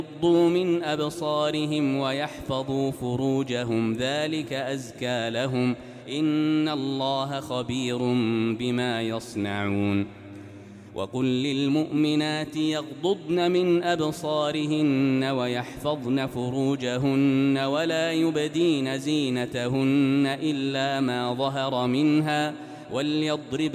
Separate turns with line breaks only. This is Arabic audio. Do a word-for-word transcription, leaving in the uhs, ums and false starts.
يغضوا من أبصارهم ويحفظوا فروجهم ذلك أزكى لهم إن الله خبير بما يصنعون وقل للمؤمنات يغضضن من أبصارهن ويحفظن فروجهن ولا يبدين زينتهن إلا ما ظهر منها وليضربن